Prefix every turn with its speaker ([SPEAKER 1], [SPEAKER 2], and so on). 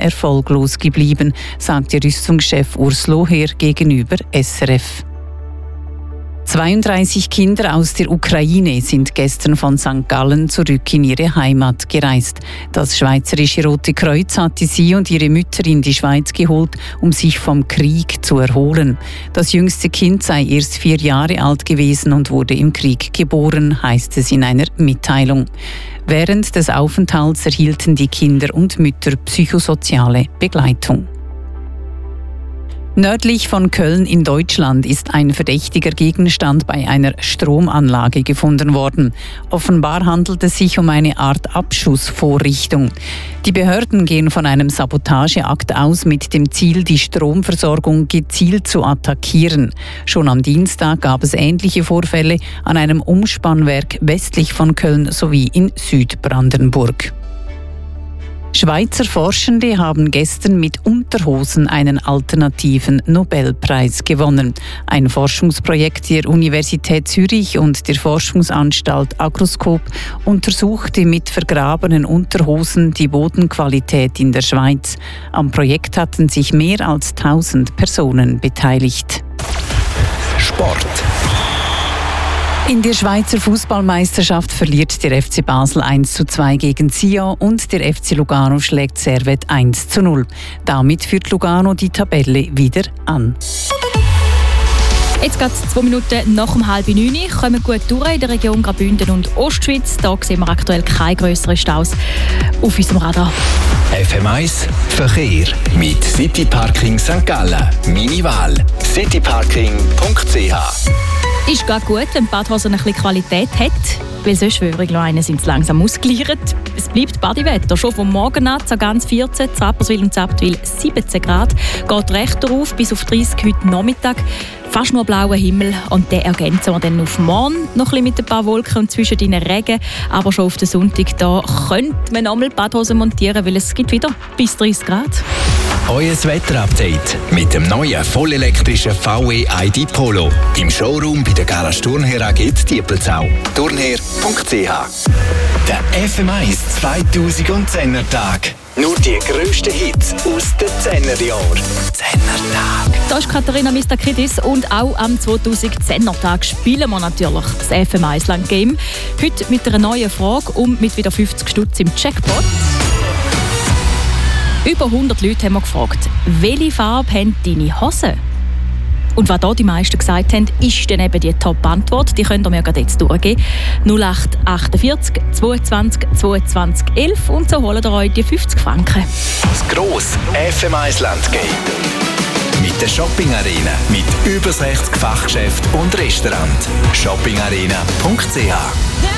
[SPEAKER 1] erfolglos geblieben, sagte Rüstungschef Urs Loher gegenüber SRF. 32 Kinder aus der Ukraine sind gestern von St. Gallen zurück in ihre Heimat gereist. Das Schweizerische Rote Kreuz hatte sie und ihre Mütter in die Schweiz geholt, um sich vom Krieg zu erholen. Das jüngste Kind sei erst 4 Jahre alt gewesen und wurde im Krieg geboren, heißt es in einer Mitteilung. Während des Aufenthalts erhielten die Kinder und Mütter psychosoziale Begleitung. Nördlich von Köln in Deutschland ist ein verdächtiger Gegenstand bei einer Stromanlage gefunden worden. Offenbar handelt es sich um eine Art Abschussvorrichtung. Die Behörden gehen von einem Sabotageakt aus mit dem Ziel, die Stromversorgung gezielt zu attackieren. Schon am Dienstag gab es ähnliche Vorfälle an einem Umspannwerk westlich von Köln sowie in Südbrandenburg. Schweizer Forschende haben gestern mit Unterhosen einen alternativen Nobelpreis gewonnen. Ein Forschungsprojekt der Universität Zürich und der Forschungsanstalt Agroskop untersuchte mit vergrabenen Unterhosen die Bodenqualität in der Schweiz. Am Projekt hatten sich mehr als 1000 Personen beteiligt.
[SPEAKER 2] Sport.
[SPEAKER 1] In der Schweizer Fußballmeisterschaft verliert der FC Basel 1:2 gegen Sion und der FC Lugano schlägt Servette 1:0. Damit führt Lugano die Tabelle wieder an.
[SPEAKER 3] Jetzt geht es 2 Minuten nach um 8:30. Kommen wir gut durch in der Region Graubünden und Ostschweiz. Da sehen wir aktuell keine grösseren Staus auf unserem Radar.
[SPEAKER 2] FM1 Verkehr mit City Parking St. Gallen. Meine Wahl cityparking.ch.
[SPEAKER 3] Ist gar gut, wenn die Badhose ein bisschen Qualität hat, weil sonst Schwöringleine sind langsam ausgeliefert. Es bleibt Badiwetter, schon vom Morgen an, ganz 14, Rapperswil und Zaptwil 17 Grad. Geht recht darauf, bis auf 30 heute Nachmittag. Fast nur blauer Himmel und den ergänzen wir dann auf morgen noch ein bisschen mit ein paar Wolken und zwischen den Regen. Aber schon auf den Sonntag da könnte man nochmal die Badhose montieren, weil es gibt wieder bis 30 Grad.
[SPEAKER 2] Euer Wetterupdate mit dem neuen vollelektrischen VW ID Polo. Im Showroom bei der Garage Turnher AG Diepelsau. Turnher.ch. Der FM1 2010er Tag. Nur die grössten Hits aus den 10er Jahren. 10er Tag.
[SPEAKER 3] Da ist Katharina Mistakidis und auch am 2010er Tag spielen wir natürlich das FM1 Land Game. Heute mit einer neuen Frage und mit wieder 50 Stutz im Jackpot. Über 100 Leute haben wir gefragt, welche Farbe haben deine Hosen? Und was da die meisten gesagt haben, ist dann eben die Top-Antwort. Die könnt ihr mir gerade jetzt durchgeben. 0848 22 22 11 und so holt ihr euch die 50 Franken.
[SPEAKER 2] Das grosse FM1 Landgame. Mit der Shopping Arena. Mit über 60 Fachgeschäften und Restaurants. shoppingarena.ch.